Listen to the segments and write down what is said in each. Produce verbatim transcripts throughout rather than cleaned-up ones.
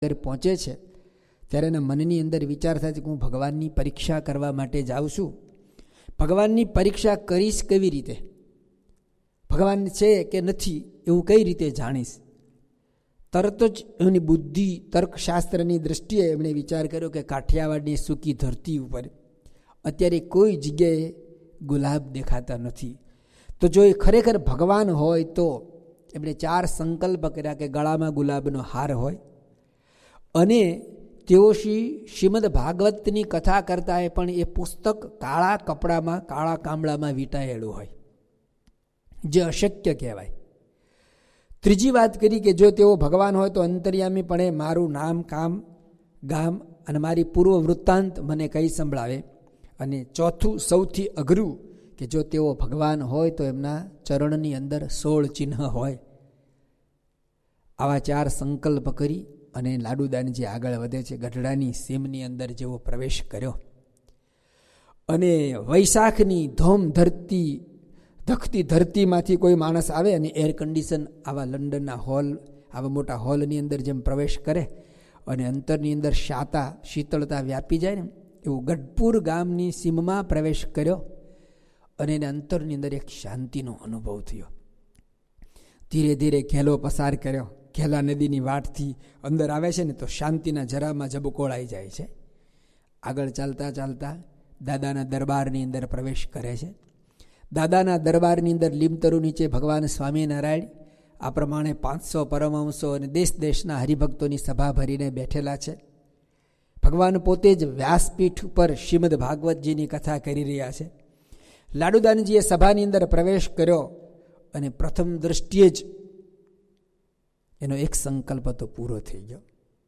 અંદર પહોંચે છે ત્યારે એના મનની અંદર વિચાર થાય છે કે હું ભગવાનની પરીક્ષા કરવા માટે જાઉં છું. ભગવાનની પરીક્ષા કરીશ કેવી રીતે? ભગવાન છે કે નથી એવું કઈ રીતે જાણીશ? તરત જ એની બુદ્ધિ તર્કશાસ્ત્રની દૃષ્ટિએ એમણે વિચાર કર્યો કે કાઠિયાવાડની સૂકી ધરતી ઉપર અત્યારે કોઈ જગ્યાએ ગુલાબ દેખાતા નથી, તો જો એ ખરેખર ભગવાન હોય તો એમણે ચાર સંકલ્પ કર્યા કે ગળામાં ગુલાબનો હાર હોય અને તેઓ શ્રી શ્રીમદ ભાગવતની કથા કરતા હોય પણ એ પુસ્તક કાળા કપડામાં કાળા કામળામાં વીંટાયેલું હોય, જે અશક્ય કહેવાય. ત્રીજી વાત કરી કે જો તેઓ ભગવાન હોય તો અંતર્યામી પણ મારું નામ કામ ગામ અને મારી પૂર્વ વૃત્તાંત મને કઈ સંભળાવે. અને ચોથું સૌથી અઘરું કે જો તેઓ ભગવાન હોય તો એમના ચરણની અંદર સોળ ચિહ્ન હોય. આવા ચાર સંકલ્પ કરી અને લાડુદાનજી આગળ વધે છે. ગઢડાની સીમની અંદર જેવો પ્રવેશ કર્યો અને વૈશાખની ધોમ ધરતી ધખતી ધરતીમાંથી કોઈ માણસ આવે અને એર કન્ડિશન આવા લંડનના હોલ, આવા મોટા હોલની અંદર જેમ પ્રવેશ કરે અને અંતરની અંદર શાતા શીતળતા વ્યાપી જાય ને એવું ગઢપુર ગામની સીમમાં પ્રવેશ કર્યો અને એને અંતરની અંદર એક શાંતિનો અનુભવ થયો. ધીરે ધીરે ઘેલો પસાર કર્યો. ઘેલા નદીની વાટથી અંદર આવે છે ને તો શાંતિના જરામાં ઝબકોળાઈ જાય છે. આગળ ચાલતા ચાલતા દાદાના દરબારની અંદર પ્રવેશ કરે છે. દાદાના દરબારની અંદર લીમતરુ નીચે ભગવાન સ્વામિનારાયણ આ પ્રમાણે પાંચસો પરમહંસો અને દેશ દેશના હરિભક્તોની સભા ભરીને બેઠેલા છે. ભગવાન પોતે જ વ્યાસપીઠ ઉપર શ્રીમદ ભાગવતજીની કથા કરી રહ્યા છે. લાડુદાનજીએ સભાની અંદર પ્રવેશ કર્યો અને પ્રથમ દ્રષ્ટિએ જ એનો એક સંકલ્પ તો પૂરો થઈ ગયો.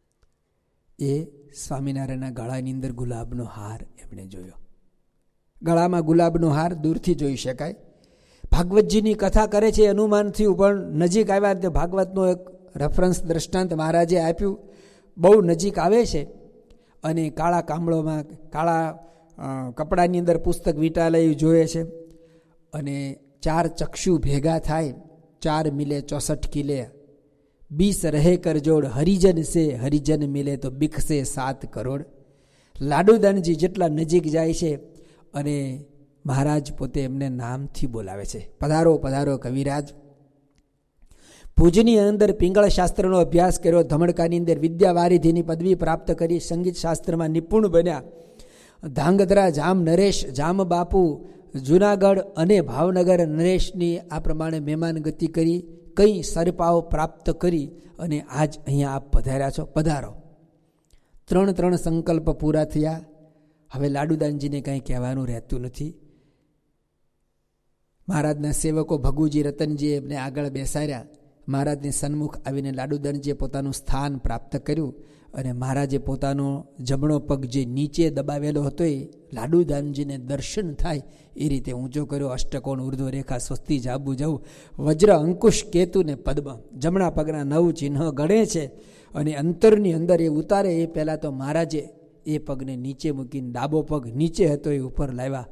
એ સ્વામિનારાયણના ગળાની અંદર ગુલાબનો હાર એમણે જોયો. ગળામાં ગુલાબનો હાર દૂરથી જોઈ શકાય. ભાગવતજીની કથા કરે છે અનુમાન થયું, પણ નજીક આવ્યા તો ભાગવતનો એક રેફરન્સ દ્રષ્ટાંત મહારાજે આપ્યું. બહુ નજીક આવે છે અને કાળા કામળોમાં કાળા કપડાની અંદર પુસ્તક વીંટાયેલું જોઈએ છે અને ચાર ચક્ષુ ભેગા થાય, ચાર મિલે ચોસઠ કિલે, બીસ રહે કર જોડ, હરિજન સે હરિજન મિલે તો બીખસે સાત કરોડ. લાડુદાનજી જેટલા નજીક જાય છે અને મહારાજ પોતે એમને નામથી બોલાવે છે, પધારો પધારો કવિરાજ. ભુજની અંદર પિંગળ શાસ્ત્રનો અભ્યાસ કર્યો. ધમડકાની અંદર વિદ્યાવારિધિની પદવી પ્રાપ્ત કરી સંગીત શાસ્ત્રમાં નિપુણ બન્યા. ધાંગધ્રા જામ નરેશ જામ બાપુ જુનાગઢ અને ભાવનગર નરેશની આ પ્રમાણે મહેમાન ગતિ કરી કઈ સરપાવ પ્રાપ્ત કરી અને આજ અહીંયા આપ પધાર્યા છો, પધારો. ત્રણ ત્રણ સંકલ્પ પૂરા થયા. હવે લાડુદાનજીને કંઈ કહેવાનું રહેતું નથી. મહારાજના સેવકો ભગુજી રતનજીએ એમને આગળ બેસાડ્યા. મહારાજને સન્મુખ આવીને લાડુદાનજીએ પોતાનું સ્થાન પ્રાપ્ત કર્યું અને મહારાજે પોતાનો જમણો પગ જે નીચે દબાવેલો હતો એ લાડુદાનજીને દર્શન થાય એ રીતે ઊંચો કર્યો. અષ્ટકોણ ઉર્ધ્વ રેખા સ્વસ્તિ જાબુ જવું વજ્ર અંકુશ કેતુ ને પદ્મ જમણા પગના નવ ચિહ્ન ગણે છે અને અંતરની અંદર એ ઉતારે એ પહેલાં તો મહારાજે એ પગને નીચે મૂકીને ડાબો પગ નીચે હતો એ ઉપર લાવ્યા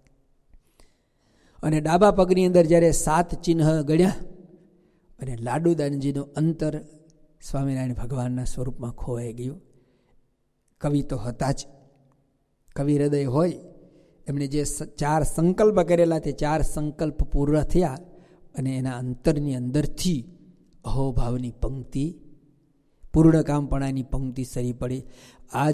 અને ડાબા પગની અંદર જ્યારે સાત ચિહ્ન ગણ્યા અને લાડુદાનજીનું અંતર સ્વામિનારાયણ ભગવાનના સ્વરૂપમાં ખોવાઈ ગયું. કવિ તો હતા જ, કવિ હૃદય હોય. એમણે જે ચાર સંકલ્પ કરેલા તે ચાર સંકલ્પ પૂરા થયા અને એના અંતરની અંદરથી અહોભાવની પંક્તિ, પૂર્ણકામપણાની પંક્તિ સરી પડી. આ